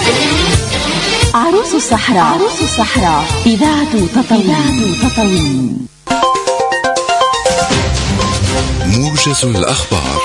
عروس الصحراء. إذاعة تطاوين. موجز الأخبار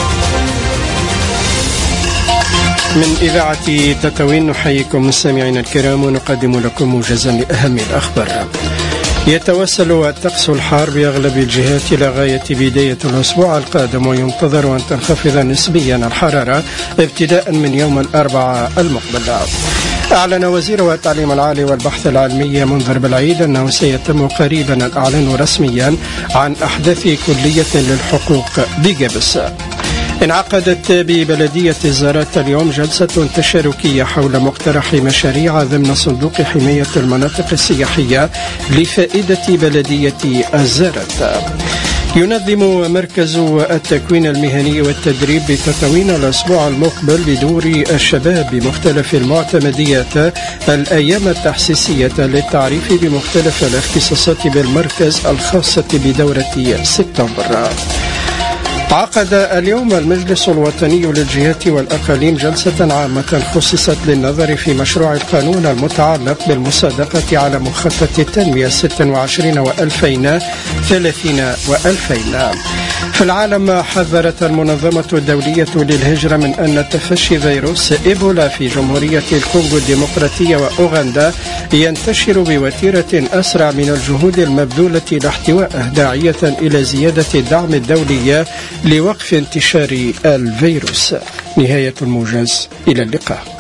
من إذاعة تطاوين. نحييكم مستمعينا الكرام ونقدم لكم موجزا لأهم الأخبار. يتوصل الطقس الحار بأغلب الجهات إلى غاية بداية الأسبوع القادم، وينتظر أن تنخفض نسبيا الحرارة ابتداء من يوم الأربعاء المقبل. أعلن وزير التعليم العالي والبحث العلمي منذر بالعيد أنه سيتم قريبا الإعلان رسميا عن أحداث كلية للحقوق بجبس. انعقدت ببلدية الزارات اليوم جلسة تشاركية حول مقترح مشاريع ضمن صندوق حماية المناطق السياحية لفائدة بلدية الزارات. ينظم مركز التكوين المهني والتدريب بتطاوين الأسبوع المقبل بدور الشباب بمختلف المعتمديات الأيام التحسيسية للتعريف بمختلف الاختصاصات بالمركز الخاصة بدورة سبتمبر. عقد اليوم المجلس الوطني للجهات والأقاليم جلسة عامة خصصت للنظر في مشروع القانون المتعلق بالمصادقة على مخطط التنمية 26 و2030 و2000. في العالم، حذرت المنظمة الدولية للهجرة من أن تفشي فيروس إيبولا في جمهورية الكونغو الديمقراطية وأوغندا ينتشر بوتيرة أسرع من الجهود المبذولة لاحتوائه، داعية إلى زيادة الدعم الدولي لوقف انتشار الفيروس. نهاية الموجز، إلى اللقاء.